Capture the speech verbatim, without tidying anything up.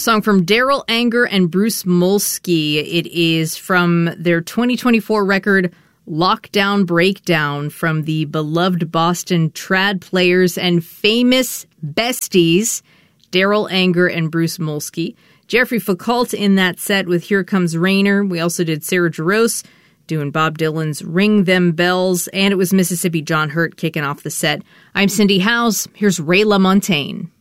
Song from Daryl Anger and Bruce Molsky. It is from their twenty twenty-four record, Lockdown Breakdown, from the beloved Boston trad players and famous besties, Daryl Anger and Bruce Molsky. Jeffrey Foucault in that set with Here Comes Rainer. We also did Sarah Jarosz doing Bob Dylan's Ring Them Bells, and it was Mississippi John Hurt kicking off the set. I'm Cindy Howes. Here's Ray LaMontagne.